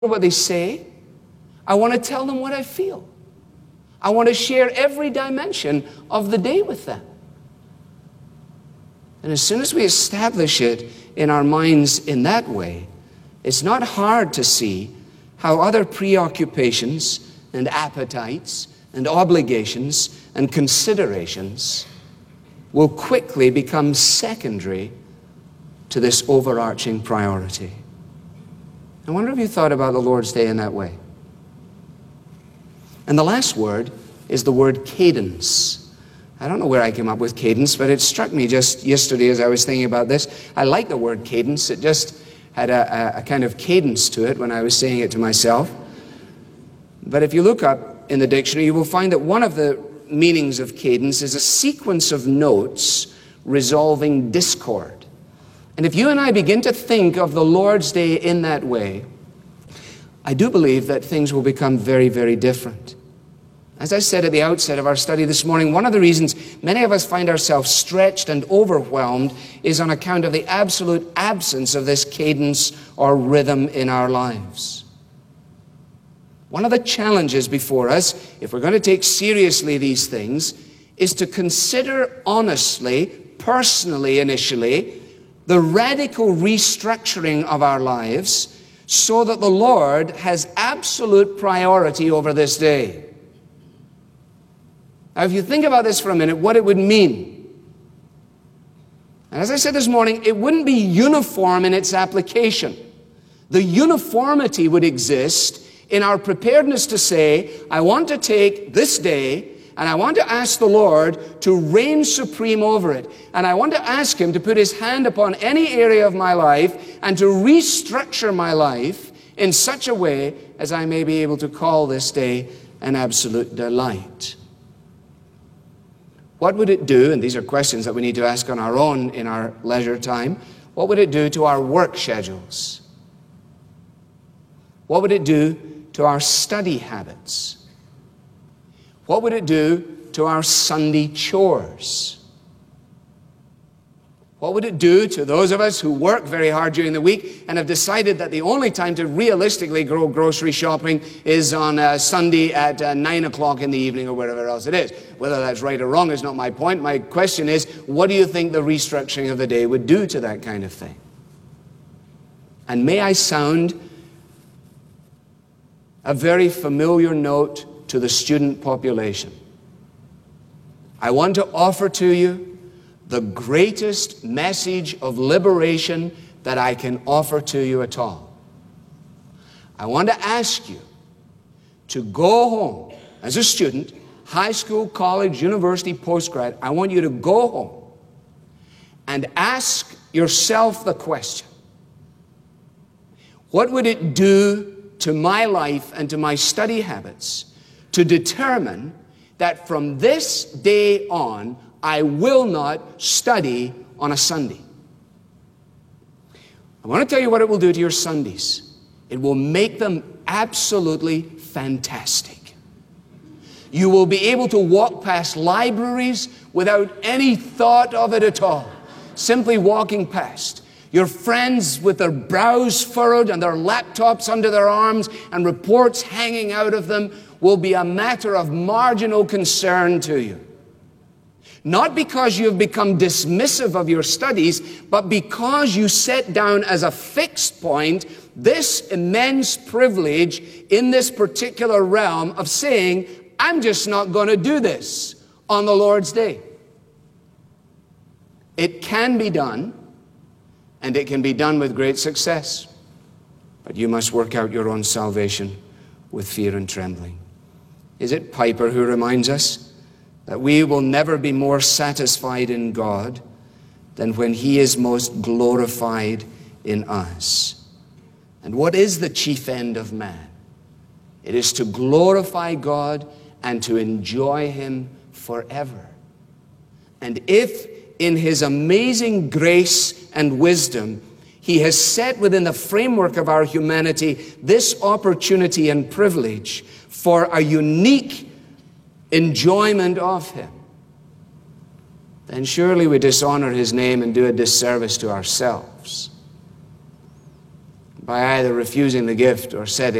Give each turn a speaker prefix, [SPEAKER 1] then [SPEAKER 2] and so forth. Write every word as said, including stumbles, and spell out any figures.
[SPEAKER 1] what they say. I want to tell them what I feel. I want to share every dimension of the day with them. And as soon as we establish it in our minds in that way, it's not hard to see how other preoccupations and appetites and obligations and considerations will quickly become secondary to this overarching priority. I wonder if you thought about the Lord's Day in that way. And the last word is the word cadence. I don't know where I came up with cadence, but it struck me just yesterday as I was thinking about this. I like the word cadence. It just had a, a kind of cadence to it when I was saying it to myself. But if you look up in the dictionary, you will find that one of the meanings of cadence is a sequence of notes resolving discord. And if you and I begin to think of the Lord's Day in that way, I do believe that things will become very, very different. As I said at the outset of our study this morning, one of the reasons many of us find ourselves stretched and overwhelmed is on account of the absolute absence of this cadence or rhythm in our lives. One of the challenges before us, if we're going to take seriously these things, is to consider honestly, personally initially, the radical restructuring of our lives so that the Lord has absolute priority over this day. Now, if you think about this for a minute, what it would mean. And as I said this morning, it wouldn't be uniform in its application. The uniformity would exist in our preparedness to say, I want to take this day and I want to ask the Lord to reign supreme over it. And I want to ask Him to put His hand upon any area of my life and to restructure my life in such a way as I may be able to call this day an absolute delight. What would it do, and these are questions that we need to ask on our own in our leisure time, what would it do to our work schedules? What would it do to our study habits? What would it do to our Sunday chores? What would it do to those of us who work very hard during the week and have decided that the only time to realistically go grocery shopping is on a Sunday at uh, nine o'clock in the evening or wherever else it is? Whether that's right or wrong is not my point. My question is, what do you think the restructuring of the day would do to that kind of thing? And may I sound a very familiar note to the student population. I want to offer to you the greatest message of liberation that I can offer to you at all. I want to ask you to go home as a student, high school, college, university, postgrad. I want you to go home and ask yourself the question, what would it do to my life and to my study habits to determine that from this day on, I will not study on a Sunday? I want to tell you what it will do to your Sundays. It will make them absolutely fantastic. You will be able to walk past libraries without any thought of it at all. Simply walking past. Your friends with their brows furrowed and their laptops under their arms and reports hanging out of them will be a matter of marginal concern to you. Not because you have become dismissive of your studies, but because you set down as a fixed point this immense privilege in this particular realm of saying, I'm just not going to do this on the Lord's Day. It can be done, and it can be done with great success. But you must work out your own salvation with fear and trembling. Is it Piper who reminds us that we will never be more satisfied in God than when He is most glorified in us? And what is the chief end of man? It is to glorify God and to enjoy Him forever. And if in His amazing grace and wisdom, He has set within the framework of our humanity this opportunity and privilege for a unique enjoyment of Him, then surely we dishonor His name and do a disservice to ourselves. by either refusing the gift or setting